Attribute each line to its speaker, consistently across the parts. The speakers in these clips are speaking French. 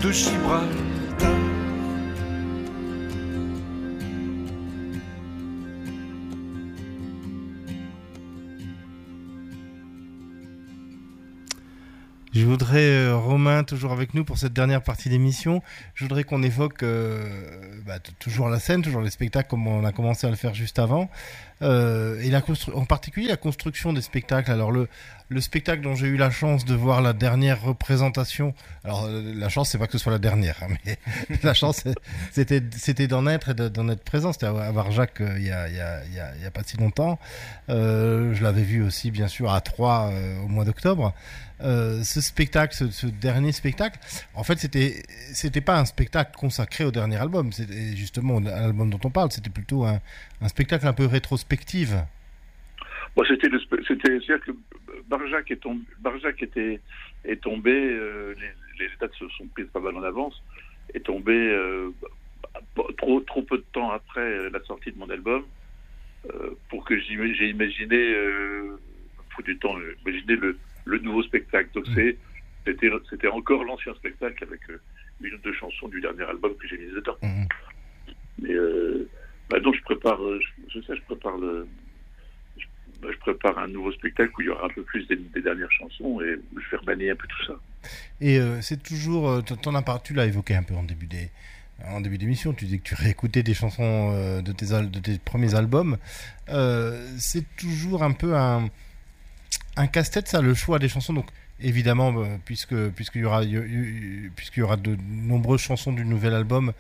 Speaker 1: de Gibraltar.
Speaker 2: Je voudrais, Romain, toujours avec nous pour cette dernière partie d'émission, je voudrais qu'on évoque toujours la scène, toujours les spectacles comme on a commencé à le faire juste avant, et en particulier la construction des spectacles. Alors le spectacle dont j'ai eu la chance de voir la dernière représentation, alors la chance c'est pas que ce soit la dernière, hein, mais la chance c'était d'en être et d'en être présent. C'était à Barjac il y a pas si longtemps. Je l'avais vu aussi bien sûr à Troyes au mois d'octobre. Ce spectacle, ce dernier spectacle, en fait, c'était pas un spectacle consacré au dernier album. C'était justement l'album dont on parle. C'était plutôt un spectacle un peu rétrospective.
Speaker 3: Bon, c'est-à-dire que Barjac est tombé. Les dates se sont prises pas mal en avance. Est tombé trop peu de temps après la sortie de mon album pour que j'ai imaginé, faut du temps, imaginer le nouveau spectacle. Donc c'était encore l'ancien spectacle avec une ou deux chansons du dernier album que j'ai mis dedans. Mais donc je prépare un nouveau spectacle où il y aura un peu plus des dernières chansons et je vais remanier un peu tout ça.
Speaker 2: Et c'est toujours, tu l'as évoqué un peu en début d'émission, tu dis que tu réécoutais des chansons de tes premiers albums. C'est toujours un peu un casse-tête, ça, le choix des chansons. Donc évidemment, puisqu'il y aura de nombreuses chansons du nouvel album,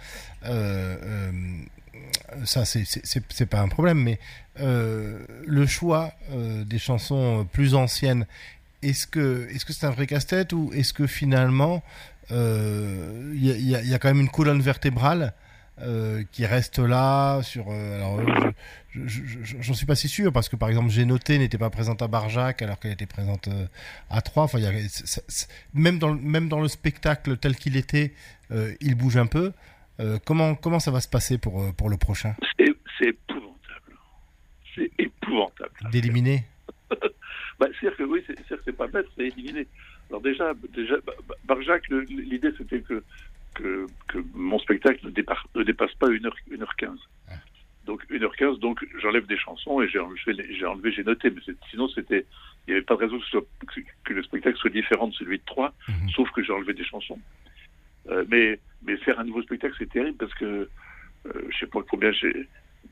Speaker 2: ça c'est pas un problème, mais le choix des chansons plus anciennes, est-ce que c'est un vrai casse-tête, ou est-ce que finalement il y a quand même une colonne vertébrale qui reste là sur alors j'en suis pas si sûr, parce que par exemple J'ai noté n'était pas présente à Barjac alors qu'elle était présente à Troyes. Enfin, même dans le spectacle tel qu'il était, il bouge un peu. Comment ça va se passer pour le prochain?
Speaker 3: C'est épouvantable. C'est épouvantable.
Speaker 2: D'éliminer.
Speaker 3: C'est-à-dire que oui, c'est pas bête, c'est éliminer. Alors déjà Barjac, l'idée c'était que mon spectacle ne dépasse pas 1h15. Donc 1h15, donc j'enlève des chansons et j'ai enlevé J'ai noté, mais sinon il n'y avait pas de raison que le spectacle soit différent de celui de Troyes, sauf que j'ai enlevé des chansons. Mais faire un nouveau spectacle, c'est terrible, parce que je sais pas combien j'ai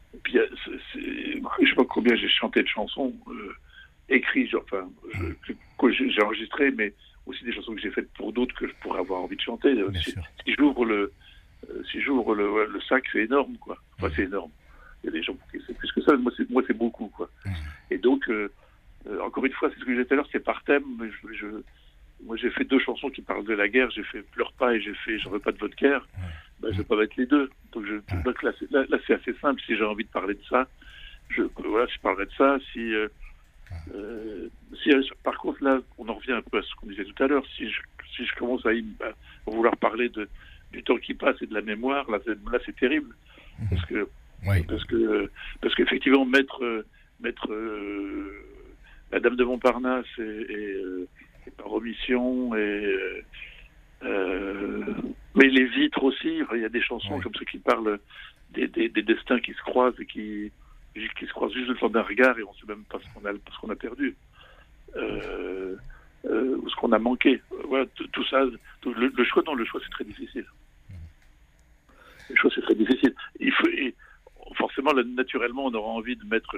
Speaker 3: chanté de chansons écrites, que j'ai enregistrées, mais aussi des chansons que j'ai faites pour d'autres que je pourrais avoir envie de chanter. Si j'ouvre le sac, c'est énorme, quoi. Enfin, c'est énorme. Il y a des gens qui c'est plus que ça. Moi, c'est beaucoup, quoi. Et donc, encore une fois, c'est ce que je disais tout à l'heure, c'est par thème. Moi, j'ai fait 2 chansons qui parlent de la guerre. J'ai fait Pleure pas et j'ai fait J'en veux pas de votre guerre. Je vais pas mettre les deux. Donc là, c'est assez simple. Si j'ai envie de parler de ça, je parlerai de ça. Par contre, là, on en revient un peu à ce qu'on disait tout à l'heure. Si je commence à vouloir parler du temps qui passe et de la mémoire, là c'est terrible. Parce qu'effectivement, mettre la Dame de Montparnasse et par omission, mais les vitres aussi. Il y a des chansons comme ça qui parlent des destins qui se croisent et qui se croisent juste le temps d'un regard, et on ne sait même pas ce qu'on a perdu, ou ce qu'on a manqué. Voilà, tout ça. Le choix c'est très difficile. Le choix c'est très difficile. Forcément, naturellement, on aura envie de mettre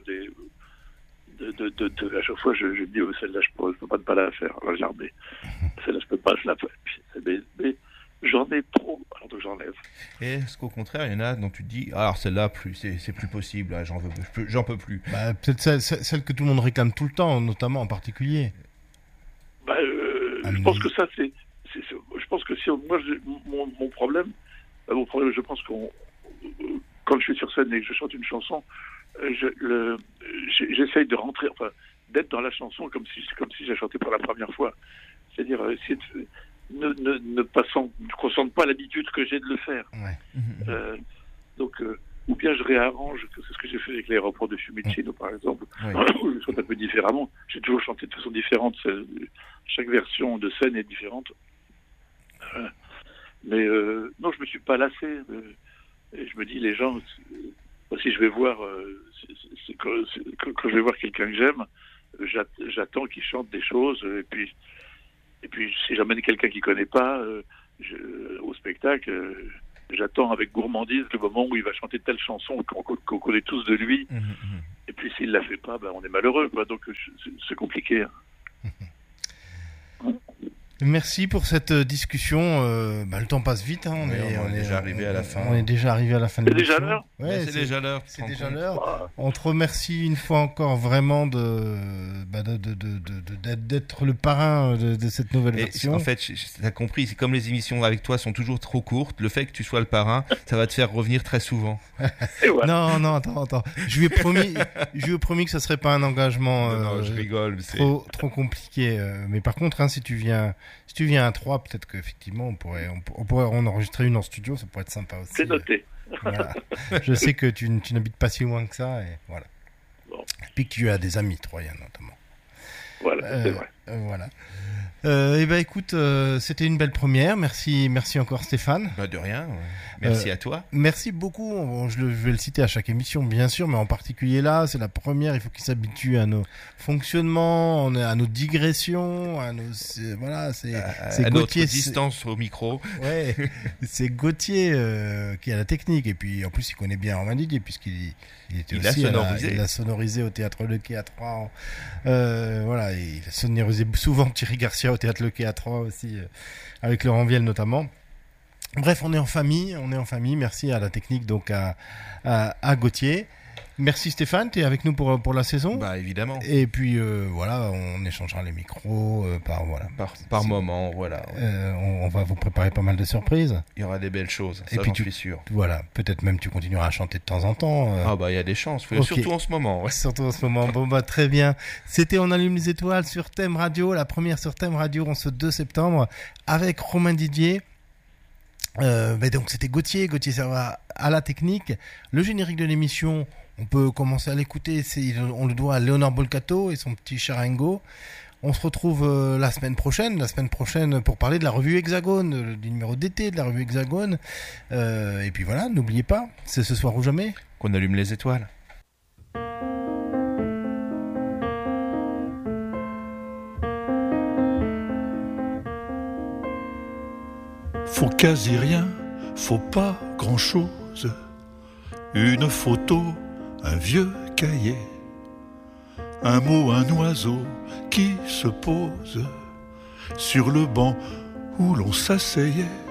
Speaker 3: à chaque fois, je dis celle-là, je peux pas la faire. Alors, celle-là, je peux pas, je la fais. Mais j'en ai trop, alors donc j'enlève.
Speaker 4: Et est-ce qu'au contraire, il y en a dont tu te dis, alors celle-là, c'est plus possible, là, j'en peux plus.
Speaker 2: Peut-être celle que tout le monde réclame tout le temps, notamment en particulier.
Speaker 3: Je pense que ça, je pense que si moi, mon problème, je pense quand je suis sur scène et que je chante une chanson, j'essaye de rentrer, d'être dans la chanson comme si j'ai chanté pour la première fois. C'est-à-dire ne ressente pas l'habitude que j'ai de le faire. Donc, ou bien je réarrange, c'est ce que j'ai fait avec l'aéroport de Fiumicino, par exemple, où je chante un peu différemment. J'ai toujours chanté de façon différente. Chaque version de scène est différente. Mais non, je me suis pas lassé. Et je me dis, les gens, si je vais voir, quand je vais voir quelqu'un que j'aime, j'attends qu'il chante des choses. Et puis si j'amène quelqu'un qui connaît pas au spectacle, j'attends avec gourmandise le moment où il va chanter telle chanson qu'on connaît tous de lui. Et puis s'il la fait pas, ben, on est malheureux, quoi. Donc c'est compliqué.
Speaker 2: Merci pour cette discussion. Le temps passe vite. Hein.
Speaker 4: On est déjà arrivé à la fin.
Speaker 2: On est déjà arrivé à la fin de l'émission.
Speaker 3: C'est déjà l'heure.
Speaker 2: Ouais,
Speaker 4: c'est déjà l'heure.
Speaker 2: C'est déjà l'heure. On te remercie une fois encore vraiment d'être le parrain de cette nouvelle version.
Speaker 4: En fait, tu as compris, c'est comme les émissions avec toi sont toujours trop courtes, le fait que tu sois le parrain, ça va te faire revenir très souvent.
Speaker 2: Voilà. Non, attends. Je lui ai promis que ça serait pas un engagement
Speaker 4: non, je rigole,
Speaker 2: trop compliqué. Mais par contre, hein, si tu viens à 3, peut-être qu'effectivement on pourrait en enregistrer une en studio, ça pourrait être sympa aussi.
Speaker 3: C'est noté.
Speaker 2: Voilà. Je sais que tu n'habites pas si loin que ça, et voilà. Bon. Et puis que tu as des amis troyens notamment.
Speaker 3: Voilà, c'est vrai.
Speaker 2: Voilà. Écoute, c'était une belle première. Merci encore Stéphane.
Speaker 4: De rien. Merci à toi.
Speaker 2: Merci beaucoup. Je vais le citer à chaque émission, bien sûr, mais en particulier là, c'est la première. Il faut qu'il s'habitue à nos fonctionnements, à nos digressions, à c'est
Speaker 4: Gauthier, notre distance au micro.
Speaker 2: Ouais, c'est Gauthier qui a la technique, et puis en plus il connaît bien Romain Didier puisqu'il il a sonorisé au Théâtre Le Quai à Troyes. Il a sonorisé souvent Thierry Garcia au Théâtre Le Quai à Troyes aussi, avec Laurent Viel notamment. Bref, on est en famille. Merci à la technique, donc à Gauthier. Merci Stéphane, tu es avec nous pour la saison.
Speaker 4: Évidemment.
Speaker 2: Et puis on échangera les micros
Speaker 4: par moment, voilà.
Speaker 2: On va vous préparer pas mal de surprises.
Speaker 4: Il y aura des belles choses, ça j'en suis sûr.
Speaker 2: Voilà, peut-être même tu continueras à chanter de temps en temps.
Speaker 4: Il y a des chances, surtout en ce moment. Ouais.
Speaker 2: Surtout en ce moment. Très bien. C'était On allume les étoiles sur Thème Radio, la première sur Thème Radio en ce 2 septembre avec Romain Didier. Donc c'était Gauthier Servat à la technique. Le générique de l'émission, on peut commencer à l'écouter, on le doit à Léonard Bolcato et son petit charango. On se retrouve la semaine prochaine pour parler de la revue Hexagone, du numéro d'été de la revue Hexagone. Et puis voilà, n'oubliez pas, c'est ce soir ou jamais
Speaker 4: qu'on allume les étoiles.
Speaker 1: Faut quasi rien, faut pas grand-chose. Une photo, un vieux cahier, un mot, un oiseau qui se pose sur le banc où l'on s'asseyait.